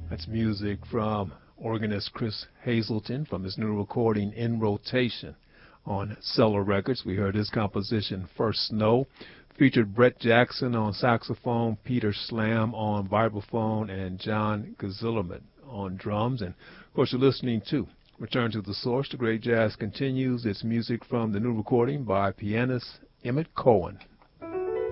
That's music from organist Chris Hazelton from his new recording In Rotation on Cellar Records. We heard his composition First Snow. Featured Brett Jackson on saxophone, Peter Slam on vibraphone, and John Gazillerman on drums. And of course you're listening to Return to the Source. The Great Jazz continues. It's music from the new recording by pianist Emmett Cohen.